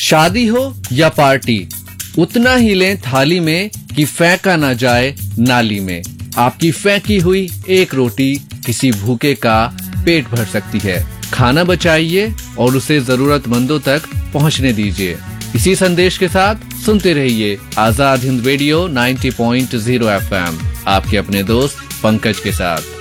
शादी हो या पार्टी, उतना ही लें थाली में कि फेंका ना जाए नाली में। आपकी फेंकी हुई एक रोटी किसी भूखे का पेट भर सकती है। खाना बचाइए और उसे जरूरतमंदों तक पहुंचने दीजिए। इसी संदेश के साथ सुनते रहिए आजाद हिंद रेडियो 90.0 FM, आपके अपने दोस्त पंकज के साथ।